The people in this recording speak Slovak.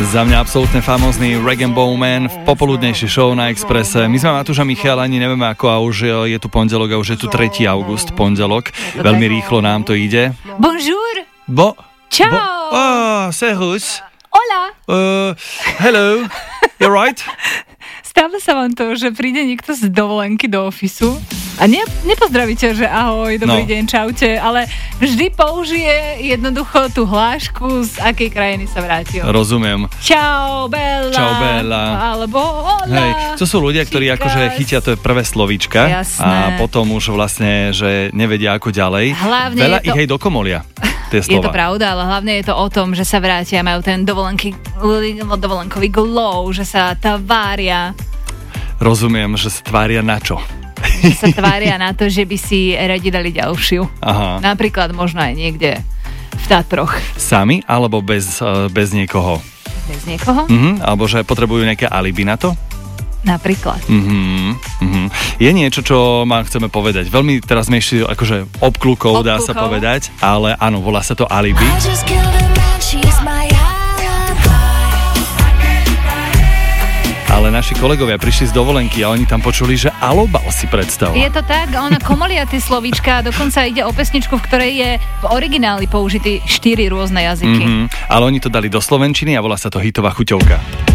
Za mňa absolútne famózny Rag & Bowman v popoludnejšej show na Expresse. My sme Matúš a Michal, ani nevieme ako, a už je tu pondelok a už je tu 3. august, pondelok. Veľmi rýchlo nám to ide. Bonjour. Ciao. Servus. Hola. Hello. You're right? Stáva sa vám to, že príde niekto z dovolenky do ofisu a nepozdravíte, že ahoj, dobrý deň, čaute, ale vždy použije jednoducho tú hlášku, z akej krajiny sa vrátil. Rozumiem. Ciao, bella. Ciao, bella. Alebo hola. Hej, to sú ľudia, ktorí akože chytia to prvé slovíčka. Jasné. A potom už vlastne, že nevedia ako ďalej. Hlavne veľa ich aj dokomolia. Je to pravda, ale hlavne je to o tom, že sa vrátia, majú ten dovolenkový glow, že sa tvária. Rozumiem, že sa tvária na čo? Že sa tvária na to, že by si radi dali ďalšiu. Aha. Napríklad možno aj niekde v Tatroch. Sami alebo bez niekoho? Bez niekoho? Alebo že potrebujú nejaké alibi na to? Napríklad. Je niečo, čo vám chceme povedať. Veľmi teraz sme išli akože obklukov, dá sa povedať, ale áno, volá sa to alibi. Ale naši kolegovia prišli z dovolenky a oni tam počuli, že alobal si predstav. Je to tak, ona komolia tie slovíčka, dokonca ide o pesničku, v ktorej je v origináli použitý 4 rôzne jazyky. Ale oni to dali do slovenčiny a volá sa to hitová chuťovka.